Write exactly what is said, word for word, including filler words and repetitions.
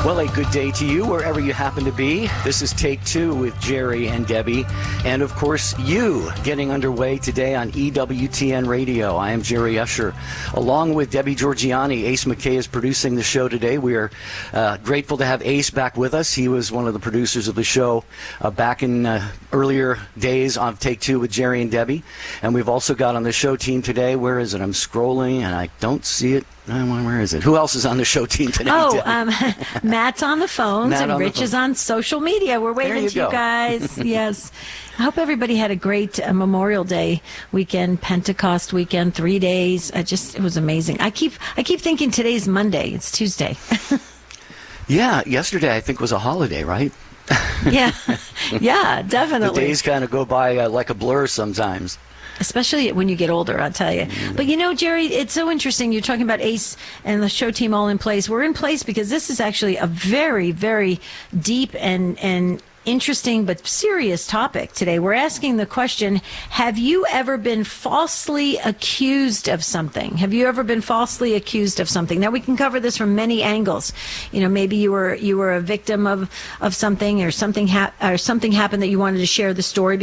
Well, a good day to you wherever you happen to be. This is Take Two with Jerry and Debbie. And, of course, you getting underway today on E W T N Radio. I am Jerry Usher. Along with Debbie Georgiani, Ace McKay is producing the show today. We are uh, grateful to have Ace back with us. He was one of the producers of the show uh, back in uh, earlier days on Take Two with Jerry and Debbie. And we've also got on the show team today, where is it? I'm scrolling and I don't see it. Where is it? Who else is on the show team today? Oh, um, Matt's on the phones Matt and on Rich the is on social media. We're waving you to go. you guys. Yes. I hope everybody had a great uh, Memorial Day weekend, Pentecost weekend, three days. I just, it was amazing. I keep, I keep thinking today's Monday. It's Tuesday. Yeah, yesterday I think was a holiday, right? Yeah, yeah, definitely. The days kind of go by uh, like a blur sometimes. Especially when you get older, I'll tell you. But you know, Jerry, it's so interesting. You're talking about Ace and the show team all in place. We're in place because this is actually a very, very deep and, and interesting but serious topic today. We're asking the question, have you ever been falsely accused of something? Have you ever been falsely accused of something? Now, we can cover this from many angles. You know, maybe you were you were a victim of, of something, or something ha- or something happened that you wanted to share the story